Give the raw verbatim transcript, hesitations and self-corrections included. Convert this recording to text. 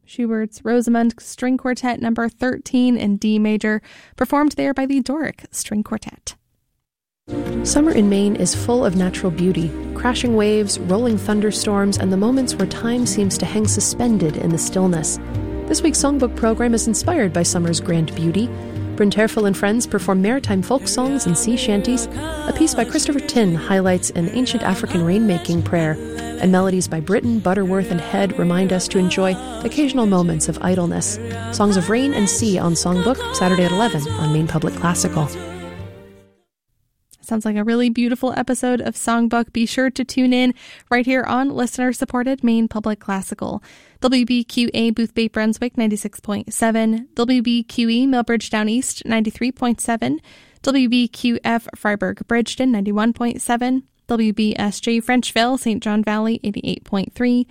Schubert's Rosamund String Quartet number thirteen in D major, performed there by the Doric String Quartet. Summer in Maine is full of natural beauty, crashing waves, rolling thunderstorms, and the moments where time seems to hang suspended in the stillness. This week's songbook program is inspired by summer's grand beauty. Bryn Terfel and friends perform maritime folk songs and sea shanties. A piece by Christopher Tin highlights an ancient African rainmaking prayer, and melodies by Britton, Butterworth, and Head remind us to enjoy occasional moments of idleness. Songs of Rain and Sea on Songbook, Saturday at eleven on Maine Public Classical. Sounds like a really beautiful episode of Songbook. Be sure to tune in right here on listener-supported Maine Public Classical. W B Q A Boothbay Brunswick ninety-six point seven, W B Q E Millbridge Down East ninety-three point seven, W B Q F Freiburg Bridgeton ninety-one point seven, W B S J Frenchville Saint John Valley eighty-eight point three,